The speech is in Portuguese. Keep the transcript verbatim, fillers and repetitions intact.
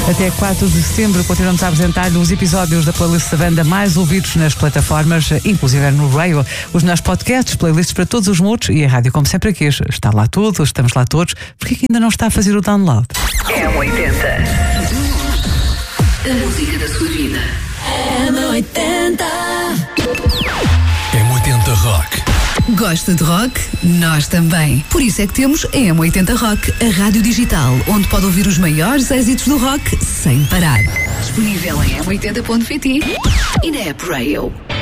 Até quatro de setembro continuamos a apresentar-lhe os episódios da playlist da banda mais ouvidos nas plataformas, inclusive no Rail, os nossos podcasts, playlists para todos os moods e a rádio, como sempre, aqui está lá tudo, estamos lá todos. Porquê que ainda não está a fazer o download? M oitenta. A música da sua vida. M oitenta. M oitenta Rock. Gosta de rock? Nós também. Por isso é que temos a M oitenta Rock, a rádio digital, onde pode ouvir os maiores êxitos do rock sem parar. Disponível em m oitenta ponto pt e na app Rail.